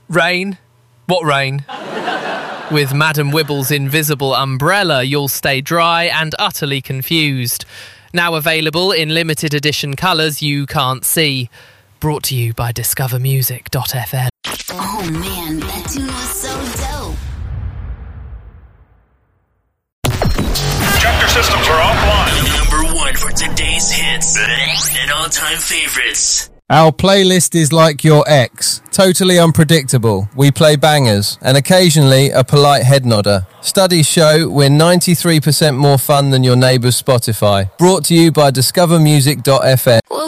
Rain? What rain? With Madam Wibble's invisible umbrella, you'll stay dry and utterly confused. Now available in limited edition colours you can't see. Brought to you by discovermusic.fm. Oh man, that tune was so dope. Chapter systems are offline. Number 1 for today's hits and all-time favorites. Our playlist is like your ex. Totally unpredictable. We play bangers and occasionally a polite head nodder. Studies show we're 93% more fun than your neighbour's Spotify. Brought to you by discovermusic.fm.